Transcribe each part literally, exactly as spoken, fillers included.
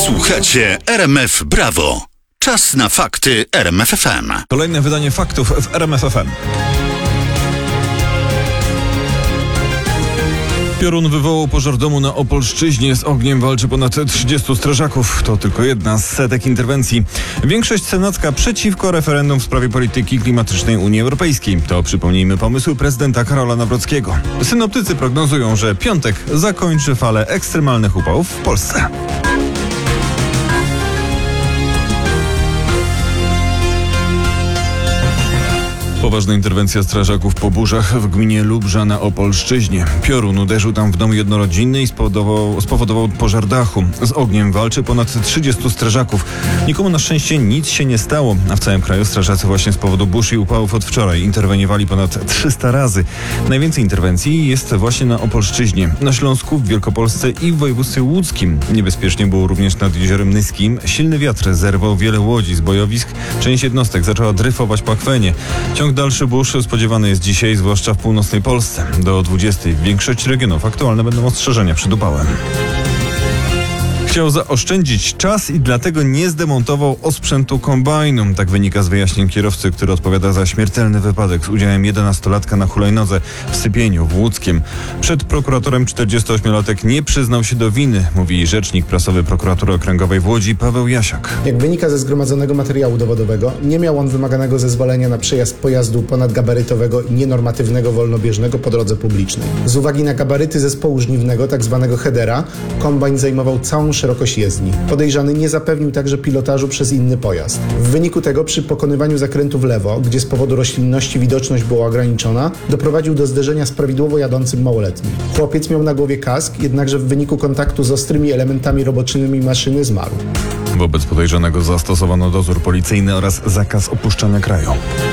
Słuchacie R M F Brawo. Czas na fakty R M F F M. Kolejne wydanie faktów w R M F F M. Piorun wywołał pożar domu na Opolszczyźnie. Z ogniem walczy ponad trzydziestu strażaków. To tylko jedna z setek interwencji. Większość senacka przeciwko referendum w sprawie polityki klimatycznej Unii Europejskiej. To, przypomnijmy, pomysł prezydenta Karola Nawrockiego. Synoptycy prognozują, że piątek zakończy falę ekstremalnych upałów w Polsce. Poważna interwencja strażaków po burzach w gminie Lubrza na Opolszczyźnie. Piorun uderzył tam w dom jednorodzinny i spowodował, spowodował pożar dachu. Z ogniem walczy ponad trzydziestu strażaków. Nikomu na szczęście nic się nie stało, a w całym kraju strażacy właśnie z powodu burz i upałów od wczoraj interweniowali ponad trzysta razy. Najwięcej interwencji jest właśnie na Opolszczyźnie, na Śląsku, w Wielkopolsce i w województwie łódzkim. Niebezpiecznie było również nad Jeziorem Nyskim. Silny wiatr zerwał wiele łodzi z bojowisk. Część jednostek zaczęła dryfować po akwenie. Ciąg dalszy burz spodziewany jest dzisiaj, zwłaszcza w północnej Polsce. Do dwudziestej w większości regionów aktualne będą ostrzeżenia przed upałem. Chciał zaoszczędzić czas i dlatego nie zdemontował osprzętu kombajnu. Tak wynika z wyjaśnień kierowcy, który odpowiada za śmiertelny wypadek z udziałem jedenastolatka na hulajnodze w Sypieniu w Łódzkiem. Przed prokuratorem czterdziestoośmiolatek nie przyznał się do winy, mówi rzecznik prasowy Prokuratury Okręgowej w Łodzi Paweł Jasiak. Jak wynika ze zgromadzonego materiału dowodowego, nie miał on wymaganego zezwolenia na przejazd pojazdu ponadgabarytowego i nienormatywnego wolnobieżnego po drodze publicznej. Z uwagi na gabaryty zespołu żniwnego, tzw. headera, kombajn zajmował całą szerokość jezdni. Podejrzany nie zapewnił także pilotażu przez inny pojazd. W wyniku tego przy pokonywaniu zakrętu w lewo, gdzie z powodu roślinności widoczność była ograniczona, doprowadził do zderzenia z prawidłowo jadącym małoletnim. Chłopiec miał na głowie kask, jednakże w wyniku kontaktu z ostrymi elementami robocznymi maszyny zmarł. Wobec podejrzanego zastosowano dozór policyjny oraz zakaz opuszczania kraju.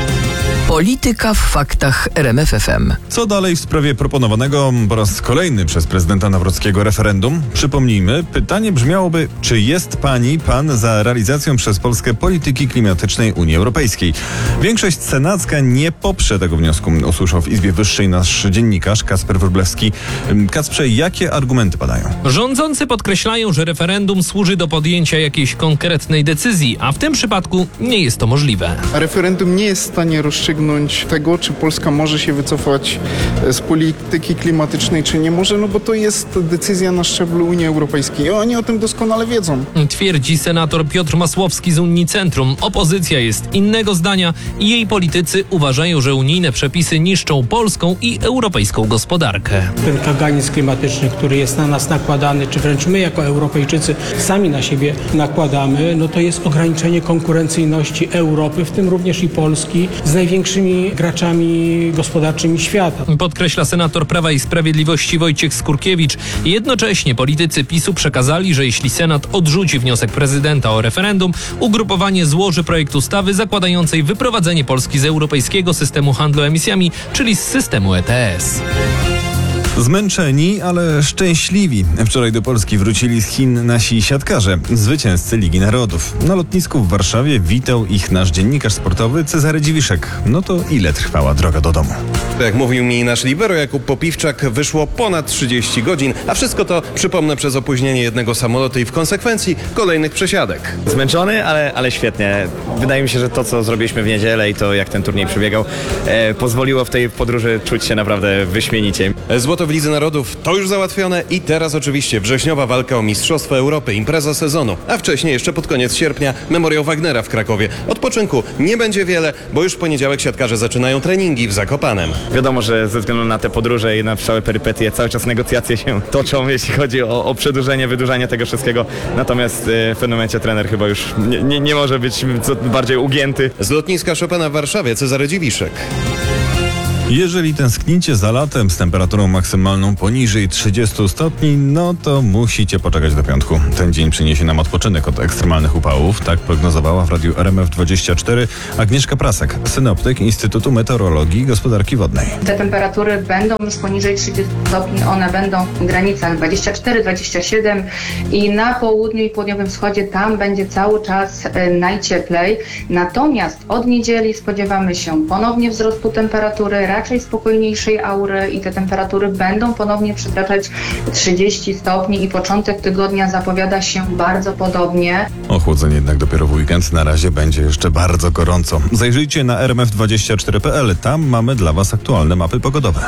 Polityka w faktach R M F F M. Co dalej w sprawie proponowanego po raz kolejny przez prezydenta Nawrockiego referendum? Przypomnijmy, pytanie brzmiałoby, czy jest pani, pan za realizacją przez Polskę polityki klimatycznej Unii Europejskiej? Większość senacka nie poprze tego wniosku, usłyszał w Izbie Wyższej nasz dziennikarz Kacper Wróblewski. Kacprze, jakie argumenty padają? Rządzący podkreślają, że referendum służy do podjęcia jakiejś konkretnej decyzji, a w tym przypadku nie jest to możliwe. Referendum nie jest w stanie rozstrzygnąć tego, czy Polska może się wycofać z polityki klimatycznej, czy nie może, no bo to jest decyzja na szczeblu Unii Europejskiej. I oni o tym doskonale wiedzą. Twierdzi senator Piotr Masłowski z Unii Centrum. Opozycja jest innego zdania i jej politycy uważają, że unijne przepisy niszczą polską i europejską gospodarkę. Ten kaganiec klimatyczny, który jest na nas nakładany, czy wręcz my jako Europejczycy sami na siebie nakładamy, no to jest ograniczenie konkurencyjności Europy, w tym również i Polski, z największymi graczami gospodarczymi świata. Podkreśla senator Prawa i Sprawiedliwości Wojciech Skurkiewicz. Jednocześnie politycy PiSu przekazali, że jeśli Senat odrzuci wniosek prezydenta o referendum, ugrupowanie złoży projekt ustawy zakładającej wyprowadzenie Polski z europejskiego systemu handlu emisjami, czyli z systemu E T S. Zmęczeni, ale szczęśliwi. Wczoraj do Polski wrócili z Chin nasi siatkarze, zwycięzcy Ligi Narodów. Na lotnisku w Warszawie witał ich nasz dziennikarz sportowy Cezary Dziwiszek. No to ile trwała droga do domu? Jak mówił mi nasz libero Jakub Popiwczak, wyszło ponad trzydzieści godzin, a wszystko to, przypomnę, przez opóźnienie jednego samolotu i w konsekwencji kolejnych przesiadek. Zmęczony, ale, ale świetnie. Wydaje mi się, że to, co zrobiliśmy w niedzielę i to, jak ten turniej przebiegał, e, pozwoliło w tej podróży czuć się naprawdę wyśmienicie. Złoto w Lidze Narodów to już załatwione i teraz oczywiście wrześniowa walka o Mistrzostwo Europy, impreza sezonu, a wcześniej jeszcze pod koniec sierpnia Memoriał Wagnera w Krakowie. Odpoczynku nie będzie wiele, bo już w poniedziałek siatkarze zaczynają treningi w Zakopanem. Wiadomo, że ze względu na te podróże i na całe perypetie cały czas negocjacje się toczą, jeśli chodzi o, o przedłużenie, wydłużanie tego wszystkiego. Natomiast e, w pewnym momencie trener chyba już nie, nie, nie może być co bardziej ugięty. Z lotniska Chopina w Warszawie Cezary Dziwiszek. Jeżeli tęsknicie za latem z temperaturą maksymalną poniżej trzydziestu stopni, no to musicie poczekać do piątku. Ten dzień przyniesie nam odpoczynek od ekstremalnych upałów. Tak prognozowała w Radiu R M F dwadzieścia cztery Agnieszka Prasek, synoptyk Instytutu Meteorologii i Gospodarki Wodnej. Te temperatury będą już poniżej trzydziestu stopni, one będą w granicach dwadzieścia cztery dwadzieścia siedem i na południu i południowym wschodzie tam będzie cały czas najcieplej. Natomiast od niedzieli spodziewamy się ponownie wzrostu temperatury. raczej spokojniejszej aury i te temperatury będą ponownie przekraczać trzydzieści stopni i początek tygodnia zapowiada się bardzo podobnie. Ochłodzenie jednak dopiero w weekend. Na razie będzie jeszcze bardzo gorąco. Zajrzyjcie na r m f dwadzieścia cztery kropka p l. Tam mamy dla Was aktualne mapy pogodowe.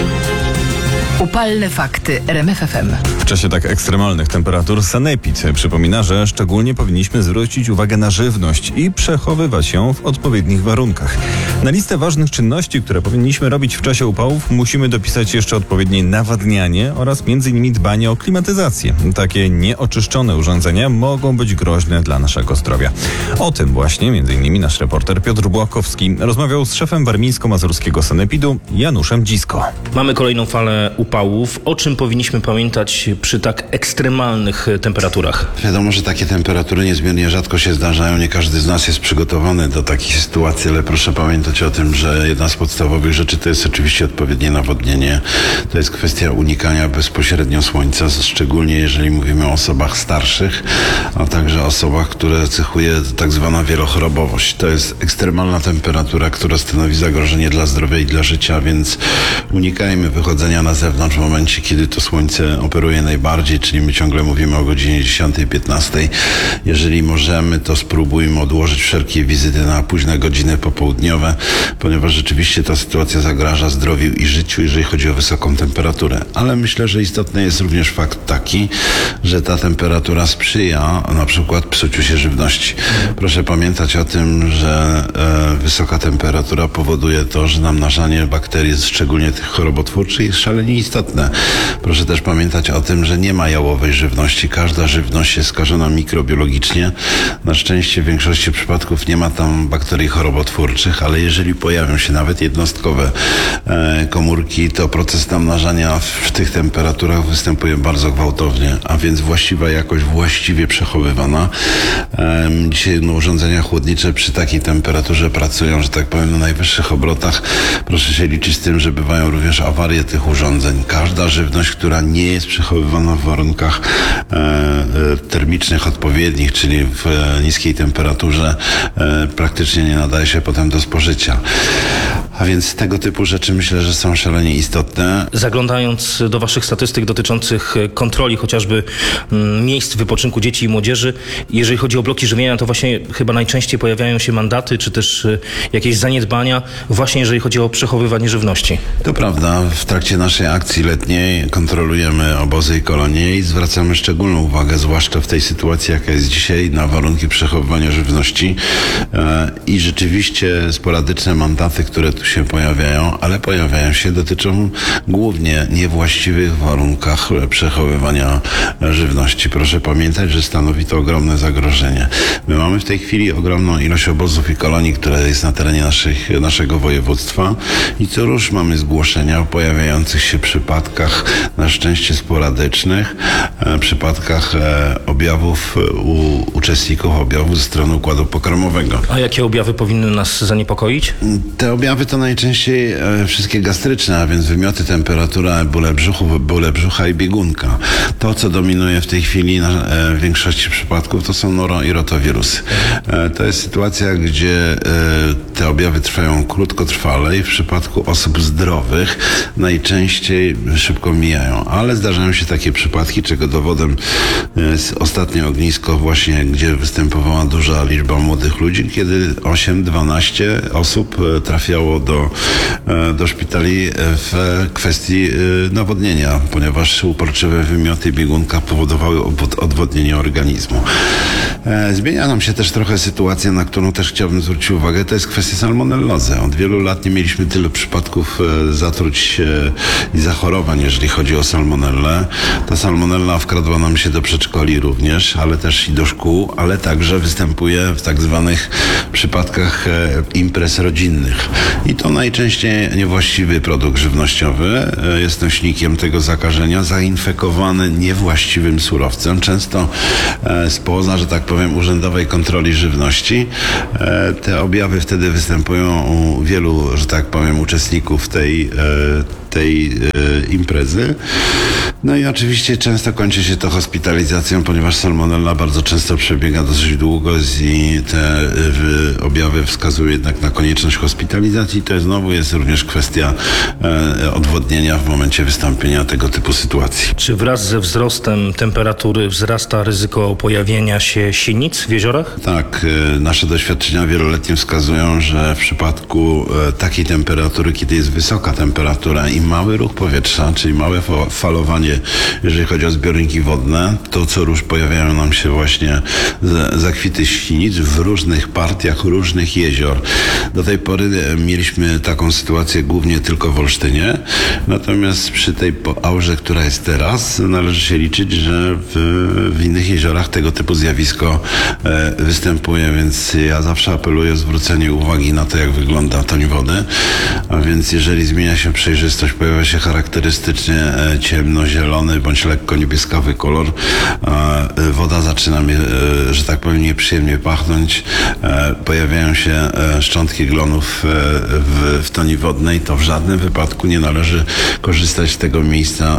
Upalne fakty R M F F M. W czasie tak ekstremalnych temperatur sanepid przypomina, że szczególnie powinniśmy zwrócić uwagę na żywność i przechowywać ją w odpowiednich warunkach. Na listę ważnych czynności, które powinniśmy robić w czasie upałów, musimy dopisać jeszcze odpowiednie nawadnianie oraz między innymi dbanie o klimatyzację. Takie nieoczyszczone urządzenia mogą być groźne dla naszego zdrowia. O tym właśnie między innymi nasz reporter Piotr Błakowski rozmawiał z szefem warmińsko-mazurskiego sanepidu Januszem Dzisko. Mamy kolejną falę upałów. O czym powinniśmy pamiętać przy tak ekstremalnych temperaturach? Wiadomo, że takie temperatury niezmiernie rzadko się zdarzają. Nie każdy z nas jest przygotowany do takich sytuacji, ale proszę pamiętać o tym, że jedna z podstawowych rzeczy to jest oczywiście odpowiednie nawodnienie. To jest kwestia unikania bezpośrednio słońca, szczególnie jeżeli mówimy o osobach starszych, a także osobach, które cechuje tak zwana wielochorobowość. To jest ekstremalna temperatura, która stanowi zagrożenie dla zdrowia i dla życia, więc unikajmy wychodzenia na zewnątrz w momencie, kiedy to słońce operuje najbardziej, czyli my ciągle mówimy o godzinie dziesiątej, piętnastej. Jeżeli możemy, to spróbujmy odłożyć wszelkie wizyty na późne godziny popołudniowe, ponieważ rzeczywiście ta sytuacja zagraża zdrowiu i życiu, jeżeli chodzi o wysoką temperaturę. Ale myślę, że istotny jest również fakt taki, że ta temperatura sprzyja na przykład psuciu się żywności. Proszę pamiętać o tym, że e, wysoka temperatura powoduje to, że namnażanie bakterii, szczególnie tych chorobotwórczych, jest szalenie istotne. Proszę też pamiętać o tym, że nie ma jałowej żywności. Każda żywność jest skażona mikrobiologicznie. Na szczęście w większości przypadków nie ma tam bakterii chorobotwórczych, ale jeżeli pojawią się nawet jednostkowe e, komórki, to proces namnażania w, w tych temperaturach występuje bardzo gwałtownie, a więc właściwa jakość właściwie przechowywana. E, dzisiaj no, urządzenia chłodnicze przy takiej temperaturze pracują, że tak powiem, na najwyższych obrotach. Proszę się liczyć z tym, że bywają również awarie tych urządzeń. Każda żywność, która nie jest przechowywana w warunkach e, e, termicznych odpowiednich, czyli w e, niskiej temperaturze, e, praktycznie nie nadaje się potem do spożycia. A więc tego typu rzeczy myślę, że są szalenie istotne. Zaglądając do Waszych statystyk dotyczących kontroli chociażby mm, miejsc wypoczynku dzieci i młodzieży, jeżeli chodzi o bloki żywienia, to właśnie chyba najczęściej pojawiają się mandaty, czy też y, jakieś zaniedbania, właśnie jeżeli chodzi o przechowywanie żywności. To prawda. W trakcie naszej akcji letniej kontrolujemy obozy i kolonie i zwracamy szczególną uwagę, zwłaszcza w tej sytuacji, jaka jest dzisiaj, na warunki przechowywania żywności. E, I rzeczywiście sporadyczne mandaty, które tu się pojawiają, ale pojawiają się, dotyczą głównie niewłaściwych warunkach przechowywania żywności. Proszę pamiętać, że stanowi to ogromne zagrożenie. My mamy w tej chwili ogromną ilość obozów i kolonii, która jest na terenie naszych, naszego województwa i co rusz mamy zgłoszenia o pojawiających się przypadkach, na szczęście sporadycznych, e, przypadkach e, objawów u uczestników objawów ze strony układu pokarmowego. A jakie objawy powinny nas zaniepokoić? Te objawy to najczęściej e, wszystkie gastryczne, a więc wymioty, temperatura, bóle brzuchu, bóle brzucha i biegunka. To, co dominuje w tej chwili na, e, w większości przypadków, to są noro i rotawirusy. E, to jest sytuacja, gdzie e, te objawy trwają krótkotrwale i w przypadku osób zdrowych najczęściej szybko mijają, ale zdarzają się takie przypadki, czego dowodem jest ostatnie ognisko właśnie, gdzie występowała duża liczba młodych ludzi, kiedy osiem dwanaście osób trafiało do, do szpitali w kwestii nawodnienia, ponieważ uporczywe wymioty i biegunka powodowały odwodnienie organizmu. Zmienia nam się też trochę sytuacja, na którą też chciałbym zwrócić uwagę, to jest kwestia salmonellozy. Od wielu lat nie mieliśmy tylu przypadków zatruć i zachorowań, jeżeli chodzi o salmonellę. Ta salmonella wkradła nam się do przedszkoli również, ale też i do szkół, ale także występuje w tak zwanych przypadkach imprez rodzinnych. I to najczęściej niewłaściwy produkt żywnościowy jest nośnikiem tego zakażenia, zainfekowany niewłaściwym surowcem, często spoza, że tak powiem, urzędowej kontroli żywności. Te objawy wtedy występują u wielu, że tak powiem, uczestników tej tej e, imprezy. No i oczywiście często kończy się to hospitalizacją, ponieważ salmonella bardzo często przebiega dosyć długo i te y, objawy wskazują jednak na konieczność hospitalizacji. To znowu jest również kwestia e, odwodnienia w momencie wystąpienia tego typu sytuacji. Czy wraz ze wzrostem temperatury wzrasta ryzyko pojawienia się sinic w jeziorach? Tak, e, nasze doświadczenia wieloletnie wskazują, że w przypadku e, takiej temperatury, kiedy jest wysoka temperatura i mały ruch powietrza, czyli małe falowanie, jeżeli chodzi o zbiorniki wodne, to co róż pojawiają nam się właśnie zakwity sinic w różnych partiach różnych jezior. Do tej pory mieliśmy taką sytuację głównie tylko w Olsztynie, natomiast przy tej aurze, która jest teraz, należy się liczyć, że w, w innych jeziorach tego typu zjawisko e, występuje, więc ja zawsze apeluję o zwrócenie uwagi na to, jak wygląda toń wody, a więc jeżeli zmienia się przejrzystość, pojawia się charakterystycznie e, ciemnozielony bądź lekko niebieskawy kolor, e, woda zaczyna, e, że tak powiem, nieprzyjemnie pachnąć, e, pojawiają się e, szczątki glonów e, w, w toni wodnej, to w żadnym wypadku nie należy korzystać z tego miejsca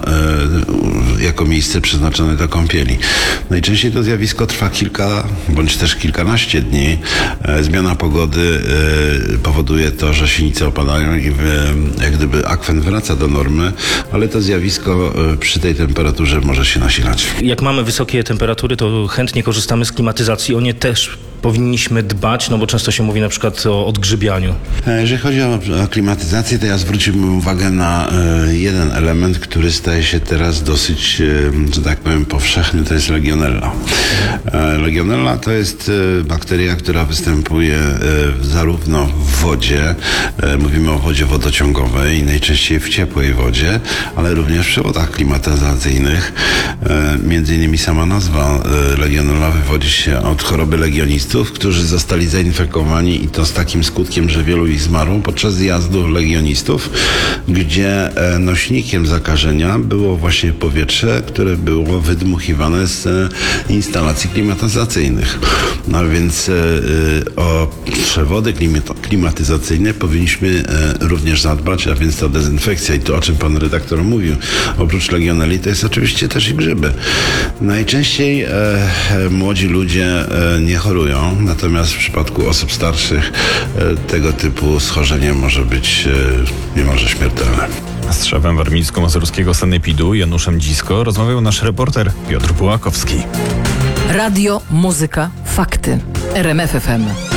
e, jako miejsce przeznaczone do kąpieli. Najczęściej to zjawisko trwa kilka bądź też kilkanaście dni. E, zmiana pogody e, powoduje to, że sinice opadają i w, jak gdyby akwen wraca do normy, ale to zjawisko e, przy tej temperaturze może się nasilać. Jak mamy wysokie temperatury, to chętnie korzystamy z klimatyzacji. O nie też powinniśmy dbać, no bo często się mówi na przykład o odgrzybianiu. Jeżeli chodzi o, o klimatyzację, to ja zwróciłbym uwagę na e, jeden element, który staje się teraz dosyć, e, że tak powiem, powszechny, to jest legionella. E, legionella to jest e, bakteria, która występuje e, zarówno w wodzie, e, mówimy o wodzie wodociągowej, najczęściej w ciepłej wodzie, ale również w przewodach klimatyzacyjnych. E, między innymi sama nazwa e, legionella wywodzi się od choroby legionistów, którzy zostali zainfekowani i to z takim skutkiem, że wielu ich zmarło podczas zjazdu legionistów, gdzie nośnikiem zakażenia było właśnie powietrze, które było wydmuchiwane z instalacji klimatyzacyjnych. No więc o przewody klimatyzacyjne powinniśmy również zadbać, a więc ta dezynfekcja i to, o czym pan redaktor mówił, oprócz legionelli, to jest oczywiście też i grzyby. Najczęściej młodzi ludzie nie chorują, natomiast w przypadku osób starszych tego typu schorzenie może być niemalże śmiertelne. Z szefem warmińsko-mazurskiego sanepidu Januszem Dzisko rozmawiał nasz reporter Piotr Bułakowski. Radio, muzyka, fakty. R M F F M.